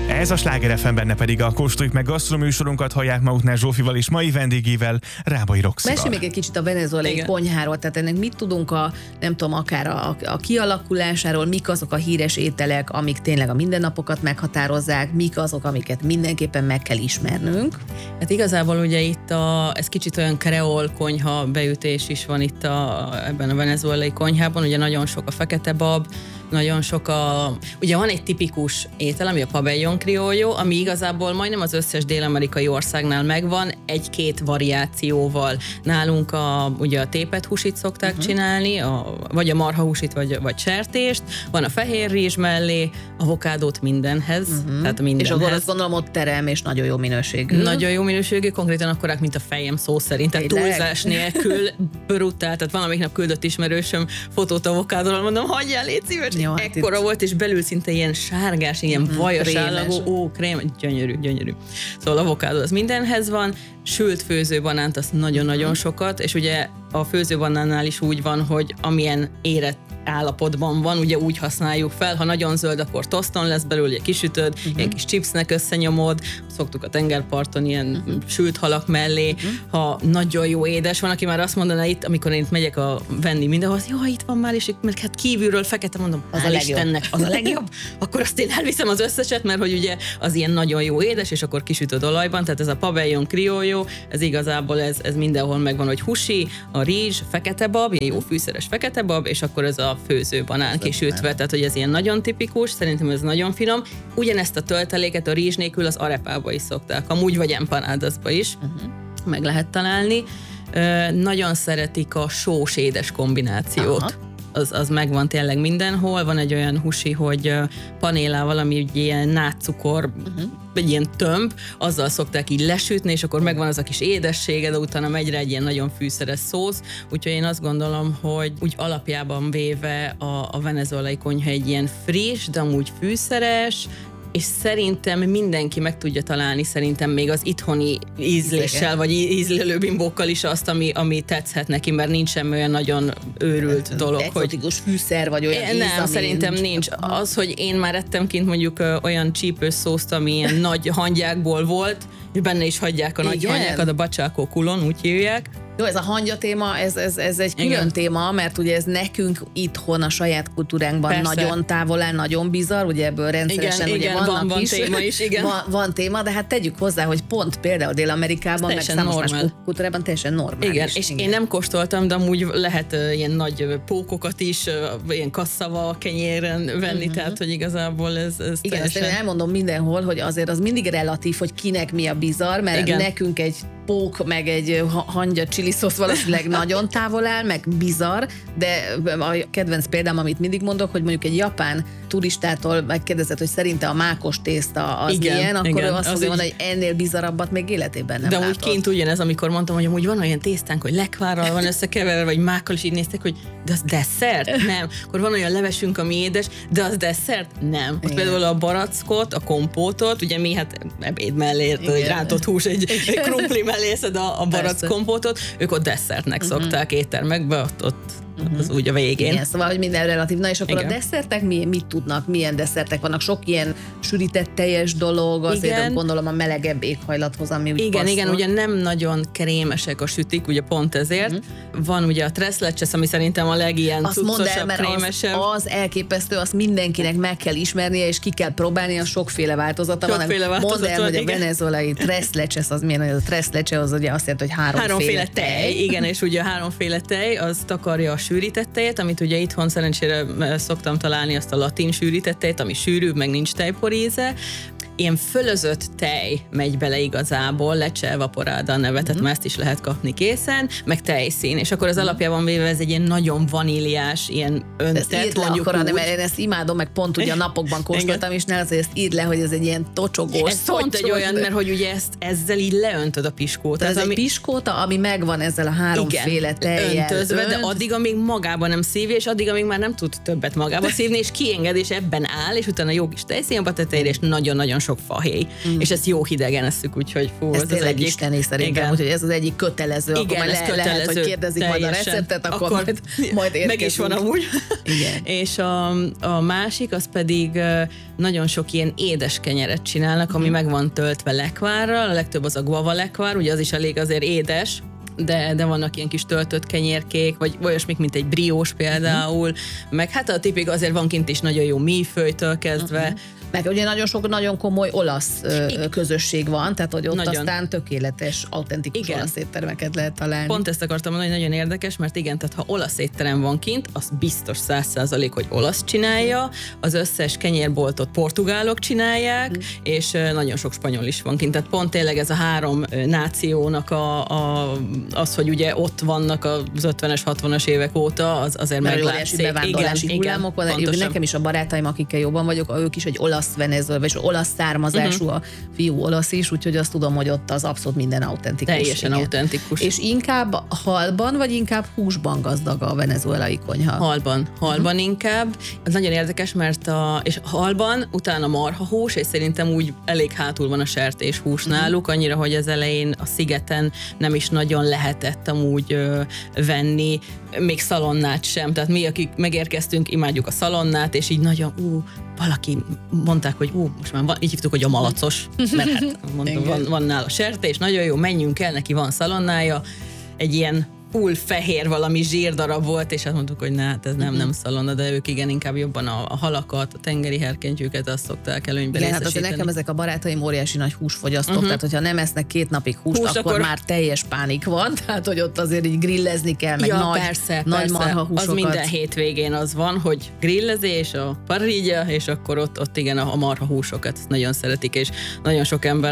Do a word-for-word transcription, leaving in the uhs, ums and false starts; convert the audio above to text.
Ez a Sláger ef em, benne pedig a Kóstoljuk meg gasztroműsorunkat hallják maguknál Zsófival és mai vendégével, Rábai Roxival. Mesélj még egy kicsit a venezuelai konyháról, tehát ennek mit tudunk a, nem tudom, akár a, a kialakulásáról, mik azok a híres ételek, amik tényleg a mindennapokat meghatározzák, mik azok, amiket mindenképpen meg kell ismernünk. Hát igazából ugye itt a, ez kicsit olyan kreol konyha beütés is van itt a, ebben a venezuelai konyhában, ugye nagyon sok a fekete bab, nagyon sok a... Ugye van egy tipikus étel, ami a pabellón criollo, ami igazából majdnem az összes dél-amerikai országnál megvan, egy-két variációval. Nálunk a, ugye a tépet húsit szokták uh-huh. csinálni, a, vagy a marhahúsit, vagy, vagy sertést, van a fehér rizs mellé, avokádót mindenhez, uh-huh. tehát mindenhez. És akkor azt gondolom ott terem, és nagyon jó minőségű. Nagyon jó minőségű, konkrétan akkorák, mint a fejem szó szerint, tehát túlzás nélkül brutál, tehát van, amelyik nap küldött ismerősöm fotót avokádóról, mondom, hagyjál, légy szíves, jó, ekkora hát volt, és belül szinte ilyen sárgás, ilyen mm, vajas állagú, ó, krém, gyönyörű, gyönyörű. Szóval avokádó az mindenhez van, sült főzőbanánt azt nagyon-nagyon sokat, és ugye a főzőbanánnál is úgy van, hogy amilyen érett állapotban van, ugye úgy használjuk fel, ha nagyon zöld, akkor toszton lesz belőle, kisütöd, uh-huh. ilyen kis chipsnek összenyomod, szoktuk a tengerparton ilyen uh-huh. sült halak mellé, uh-huh. ha nagyon jó édes, van, aki már azt mondaná itt, amikor én itt megyek a venni mindenhol, hogy jó, itt van már, és mert hát kívülről fekete, mondom, az a legjobb. Istennek, az a legjobb, akkor azt én elviszem az összeset, mert hogy ugye az ilyen nagyon jó édes, és akkor kisütöd olajban, tehát ez a pabellón criollo, ez igazából ez, ez mindenhol megvan, hogy husi, a rizs, fekete bab, ilyen jó fűszeres fekete bab, és akkor ez a főző banán kisütve, tehát hogy ez ilyen nagyon tipikus, szerintem ez nagyon finom. Ugyanezt a tölteléket a rizs nélkül az arepába is szokták, amúgy vagy empanádasba is, uh-huh. meg lehet találni. Ö, nagyon szeretik a sós-édes kombinációt. Aha. Az, az megvan tényleg mindenhol. Van egy olyan husi, hogy panélával, ami egy ilyen nátszukor, uh-huh. egy ilyen tömb, azzal szokták így lesütni, és akkor megvan az a kis édessége, de utána megy rá egy ilyen nagyon fűszeres szósz. Úgyhogy én azt gondolom, hogy úgy alapjában véve a, a venezuelai konyha egy ilyen friss, de amúgy fűszeres, és szerintem mindenki meg tudja találni szerintem még az itthoni ízléssel, vagy ízlelő bimbókkal is azt, ami, ami tetszhet neki, mert nincs semmi olyan nagyon őrült dolog. Exotikus hogy... fűszer, vagy olyan íz, nem, szerintem nincs. nincs. Az, hogy én már ettem kint mondjuk olyan csípős szószt, ami ilyen nagy hangyákból volt, és benne is hagyják a nagy Igen? hangyákat, a bacsákó kulon, úgy hívják. Jó, ez a hangya téma, ez, ez, ez egy külön Igen. téma, mert ugye ez nekünk itthon a saját kultúránkban Persze. nagyon távol áll, nagyon bizarr, ugye ebből rendszeresen igen, ugye igen, vannak van, van is. téma is, igen. Van, van téma, de hát tegyük hozzá, hogy pont például Dél-Amerikában, meg számos más kultúrában teljesen normális. Igen, és igen. én nem kóstoltam, de amúgy lehet uh, ilyen nagy pókokat is, uh, ilyen kasszava kenyéren venni, uh-huh. tehát hogy igazából ez, ez igen, teljesen... ezt én elmondom mindenhol, hogy azért az mindig relatív, hogy kinek mi a bizarr, mert igen. nekünk egy pók, meg egy hangya chili szósz valószínűleg nagyon távol áll, meg bizarr, de a kedvenc példám, amit mindig mondok, hogy mondjuk egy japán turistától megkérdezed, hogy szerinte a mákos tészta az igen, milyen, akkor igen, azt fogja mondani, hogy ennél bizarabbat még életében nem de látott. De úgy kint ugyanez, amikor mondtam, hogy amúgy van olyan tésztánk, hogy lekvárral van összekeverve, vagy mákkal, is így néztek, hogy de az desszert? Nem. Akkor van olyan levesünk, ami édes, de az desszert? Nem. Ott igen. például a barackot, a kompótot, ugye mi hát ebéd mellé érted, egy rántott hús, egy, egy krumpli mellé eszed a, a barack kompótot, ők ott desszertnek uh-huh. szokták éttermekbe, ott, ott uh-huh. az úgy a végén. Igen, szóval, hogy minden relatív. Na és akkor igen. a desszertek mi, mit tudnak, milyen desszertek vannak? Sok ilyen sűrített teljes dolog, azért igen. gondolom a melegebb éghajlathoz, ami úgy Igen, passzol. igen, ugye nem nagyon krémesek a sütik, ugye pont ezért. Uh-huh. Van ugye a tres leches, ami szerintem a legilyen cuccosabb, krémesebb. Az, az elképesztő, azt mindenkinek meg kell ismernie, és ki kell próbálni, a sokféle változata van. Sokféle változata Mondd el, van, hogy igen. a venezuelai tres leches, az milyen, a tres leche az ugye azt jelenti, hogy háromféle, háromféle tej. tej. Igen, és ugye a háromféle tej, az takarja a sűrített tejet, amit ugye itthon szerencsére szoktam találni azt a latin sűrített tejet, ami sűrűbb, meg nincs tejporíze. Ilyen fölözött tej megy bele igazából, leche evaporada a neve, tehát mm-hmm. ezt is lehet kapni készen, meg tejszín, és akkor az alapjában véve ez egy ilyen nagyon vaníliás, ilyen öntett, mondjuk akkor, úgy. Mert én ezt imádom, meg pont ugye a napokban kóstoltam, és ne azért ezt írd le, hogy ez egy ilyen tocsogós. Ez pont egy olyan, mert hogy ugye ezt, ezzel így leöntöd a piskót. Ez ami... egy piskóta, ami megvan ezzel a háromféle tejjel. Öntözve, önt. De addig, amíg magában nem szívja, és addig, amíg már nem tud többet magába szívni, és kienged, és ebben áll, és utána jó kis tejszínba tetejére, és nagyon-nagyon sok fahéj. Mm. És ezt jó hidegen esszük, úgyhogy fú, ez az tényleg egyik. isteni szerintem, úgyhogy ez az egyik kötelező. Igen, akkor ez le, kötelező. Lehet, hogy kérdezik teljesen. majd a receptet, akkor, akkor majd, majd érkezünk. meg is van amúgy. Igen. És a, a másik, az pedig nagyon sok ilyen édes kenyeret csinálnak, ami mm. meg van töltve lekvárral, a legtöbb az a guava lekvár, ugye az is elég azért édes, de, de vannak ilyen kis töltött kenyérkék, vagy olyasmik, mint egy briós például, uh-huh. meg hát a tipik azért van kint is nagyon jó míjfölytől kezdve. Uh-huh. Meg ugye nagyon sok, nagyon komoly olasz ö, közösség van, tehát hogy ott nagyon. Aztán tökéletes, autentikus igen. olasz éttermeket lehet találni. Pont ezt akartam mondani, hogy nagyon érdekes, mert igen, tehát ha olasz étterem van kint, az biztos száz százalék, hogy olasz csinálja, az összes kenyérboltot portugálok csinálják, hmm. és nagyon sok spanyol is van kint. Tehát pont tényleg ez a három nációnak a, a, az, hogy ugye ott vannak az ötvenes, hatvanas évek óta, az azért meglátszik. Bevándorlási hullámok van. Nekem is a barátaim, akikkel jobban vagyok, ők is egy olasz Venezuela, és olasz származású uh-huh. a fiú olasz is, úgyhogy azt tudom, hogy ott az abszolút minden autentikus. Teljesen igen. autentikus. És inkább halban, vagy inkább húsban gazdag a venezuelai konyha? Halban. Halban uh-huh. inkább. Ez nagyon érdekes, mert a, és halban, utána marhahús, és szerintem úgy elég hátul van a sertéshús uh-huh. náluk, annyira, hogy az elején a szigeten nem is nagyon lehetett amúgy ö, venni, még szalonnát sem. Tehát mi, akik megérkeztünk, imádjuk a szalonnát, és így nagyon, ú, valaki mondták, hogy ú, most már van, így hívtuk, hogy a malacos, mert hát mondtam, van, van nála sertés, nagyon jó, menjünk el, neki van szalonnája, egy ilyen full fehér valami zsírdarab volt, és azt mondtuk, hogy ne, hát ez nem, uh-huh. nem szalonna, de ők igen, inkább jobban a, a halakat, a tengeri herkentyűket, azt szokták előnybe részesíteni. Hát azért nekem ezek a barátaim óriási nagy húsfogyasztók, uh-huh. tehát hogyha nem esznek két napig húst, Hús, akkor, akkor már teljes pánik van, tehát hogy ott azért így grillezni kell, meg ja, nagy, persze, nagy persze. marhahúsokat. Az minden hétvégén az van, hogy grillezés, a parrilla, és akkor ott, ott igen, a marhahúsokat nagyon szeretik, és nagyon sok ember